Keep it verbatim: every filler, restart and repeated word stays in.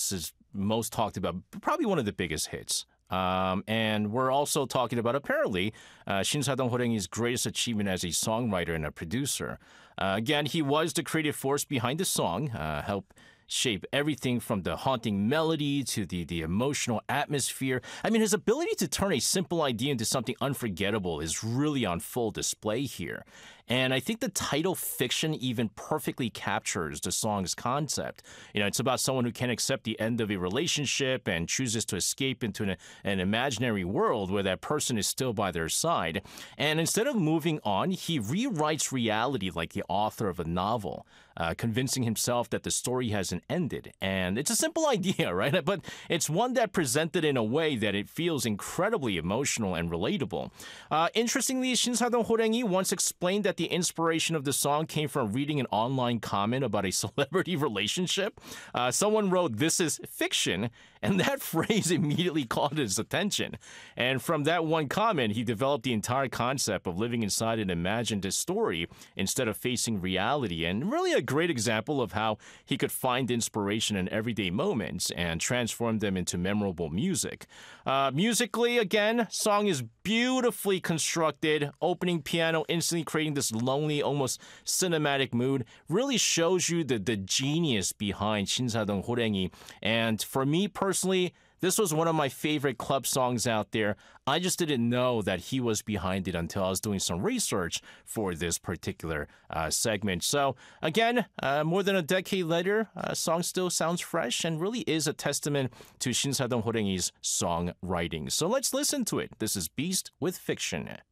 This is most talked about, probably one of the biggest hits. Um, and we're also talking about, apparently, uh, Shin Sa-dong Ho-raeng's greatest achievement as a songwriter and a producer. Uh, again, he was the creative force behind the song, uh, helped shape everything from the haunting melody to the, the emotional atmosphere. I mean, his ability to turn a simple idea into something unforgettable is really on full display here. And I think the title Fiction even perfectly captures the song's concept. You know, it's about someone who can't accept the end of a relationship and chooses to escape into an, an imaginary world where that person is still by their side. And instead of moving on, he rewrites reality like the author of a novel, uh, convincing himself that the story hasn't ended. And it's a simple idea, right? But it's one that presented in a way that it feels incredibly emotional and relatable. Uh, interestingly, Shin Sa-dong Ho-raeng once explained that the inspiration of the song came from reading an online comment about a celebrity relationship. Uh, someone wrote, "This is fiction," and that phrase immediately caught his attention. And from that one comment, he developed the entire concept of living inside an imagined story instead of facing reality. And really a great example of how he could find inspiration in everyday moments and transform them into memorable music. Uh, musically, again, song is beautifully constructed. Opening piano, instantly creating this lonely, almost cinematic mood, really shows you the, the genius behind Shin Sa-dong Ho-raeng. And for me personally, this was one of my favorite club songs out there. I just didn't know that he was behind it until I was doing some research for this particular uh, segment. So again, uh, more than a decade later, uh, song still sounds fresh and really is a testament to Shin Sa-dong Ho-raeng's songwriting. So let's listen to it. This is Beast with Fiction.